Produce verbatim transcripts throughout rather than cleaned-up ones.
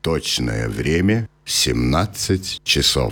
Точное время семнадцать часов.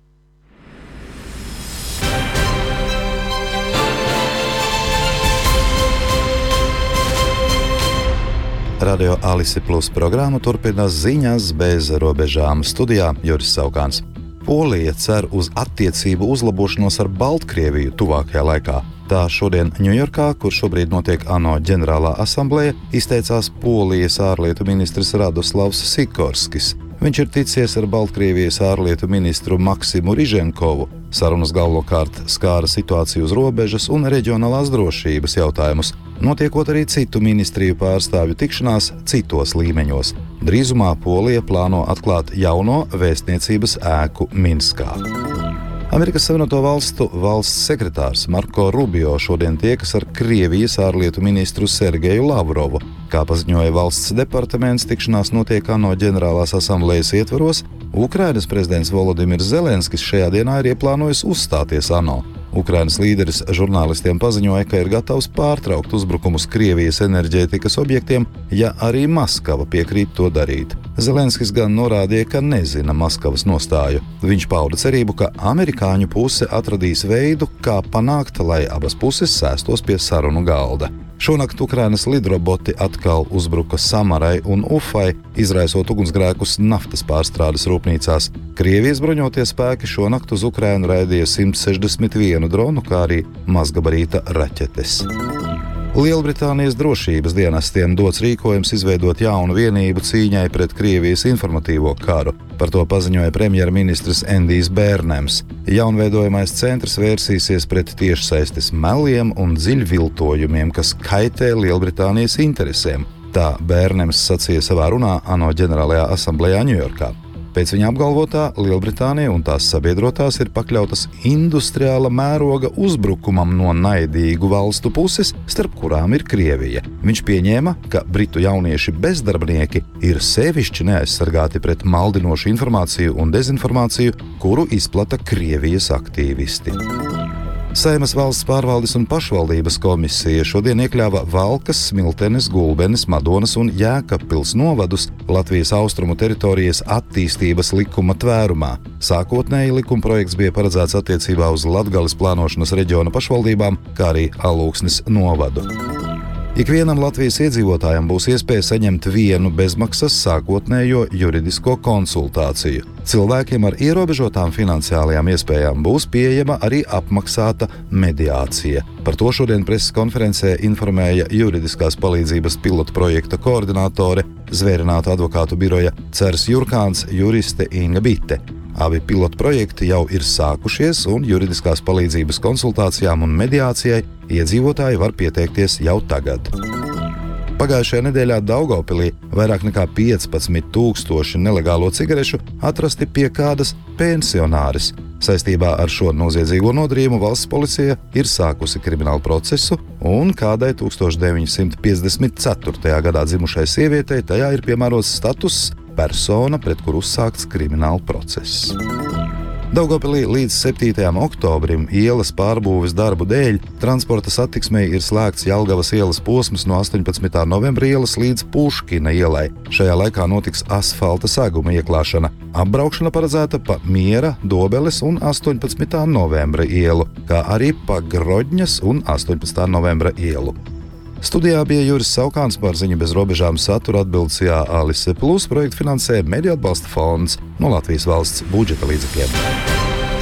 Radio Alise Plus programmu turpina ziņas bez robežām. Studijā Juris Saukāns. Polija cer uz attiecību uzlabošanos ar Baltkrieviju tuvākajā laikā. Tā šodien Ņujorkā, kur šobrīd notiek ANO ģenerālā asambleja, izteicās Polijas ārlietu ministrs Radoslavs Sikorskis. Viņš ir ticies ar Baltkrievijas ārlietu ministru Maksimu Riženkovu. Sarunas galvenokārt skāra situāciju uz robežas un reģionālās drošības jautājumus, notiekot arī citu ministriju pārstāvju tikšanās citos līmeņos. Drīzumā Polija plāno atklāt jauno vēstniecības ēku Minskā. Amerikas Savienoto Valstu valsts sekretārs Marko Rubio šodien tiekas ar Krievijas ārlietu ministru Sergeju Lavrovu. Kā paziņoja valsts departaments, tikšanās notiek ANO ģenerālās asamblejas ietvaros. Ukrainas prezidents Volodimirs Zelenskis šajā dienā ir ieplānojis uzstāties ANO. Ukrainas līderis žurnālistiem paziņoja, ka ir gatavs pārtraukt uzbrukumus Krievijas enerģētikas objektiem, ja arī Maskava piekrīt to darīt. Zelenskis gan norādīja, ka nezina Maskavas nostāju. Viņš pauda cerību, ka amerikāņu puse atradīs veidu, kā panākt, lai abas puses sēstos pie sarunu galda. Šonakt Ukrainas lidroboti atkal uzbruka Samarai un Ufai, izraisot ugunsgrēkus naftas pārstrādes rūpnīcās. Krievijas bruņotie spēki šonakt uz Ukrainu raidīja simt sešdesmit vienu dronu, kā arī mazgabarīta raķetes. Lielbritānijas drošības dienestiem dots rīkojums izveidot jaunu vienību cīņai pret Krievijas informatīvo karu. Par to paziņoja premjerministrs Endijs Bērnems. Jaunveidojamais centrs vērsīsies pret tiešsaistes meliem un dziļviltojumiem, kas kaitē Lielbritānijas interesēm. Tā Bērnems sacīja savā runā ANO ģenerālajā asamblejā Ņujorkā. Pēc viņa apgalvotā, Lielbritānija un tās sabiedrotās ir pakļautas industriāla mēroga uzbrukumam no naidīgu valstu puses, starp kurām ir Krievija. Viņš pieņēma, ka britu jaunieši bezdarbnieki ir sevišķi neaizsargāti pret maldinošu informāciju un dezinformāciju, kuru izplata Krievijas aktīvisti. Saeimas valsts pārvaldes un pašvaldības komisija šodien iekļāva Valkas, Smiltenes, Gulbenes, Madonas un Jēkabpils novadus Latvijas austrumu teritorijas attīstības likuma tvērumā. Sākotnēji likumprojekts bija paredzēts attiecībā uz Latgales plānošanas reģiona pašvaldībām, kā arī Alūksnes novadu. Ikvienam Latvijas iedzīvotājam būs iespēja saņemt vienu bezmaksas sākotnējo juridisko konsultāciju. Cilvēkiem ar ierobežotām finansiālajām iespējām būs pieejama arī apmaksāta mediācija. Par to šodien preses konferencē informēja juridiskās palīdzības pilotu projekta koordinātore, Zvērinātu advokātu biroja Cers Jurkāns, juriste Inga Bite. Abi pilotu projekti jau ir sākušies, un juridiskās palīdzības konsultācijām un mediācijai iedzīvotāji var pieteikties jau tagad. Pagājušajā nedēļā Daugavpilī vairāk nekā piecpadsmit tūkstoši nelegālo cigarešu atrasti pie kādas pensionāres. Saistībā ar šo noziedzīgo nodarījumu valsts policija ir sākusi kriminālu procesu, un kādai deviņdesmit piecdesmit ceturtajā gadā dzimušai sievietei tajā ir piemērots status persona, pret kuru uzsākts krimināla process. Daugavpilī līdz septītajam oktobrim ielas pārbūves darbu dēļ transporta satiksmei ir slēgts Jelgavas ielas posms no astoņpadsmitā novembra ielas līdz Puškina ielai. Šajā laikā notiks asfalta seguma ieklāšana. Apbraukšana paredzēta pa Miera, Dobeles un astoņpadsmitā novembra ielu, kā arī pa Grodņas un astoņpadsmitā novembra ielu. Studijā bija Juris Saukāns, par ziņu bez robežām satura atbildījā Alise Plus projektu finansē Mediju atbalsta fonds no Latvijas valsts budžeta līdzekļiem.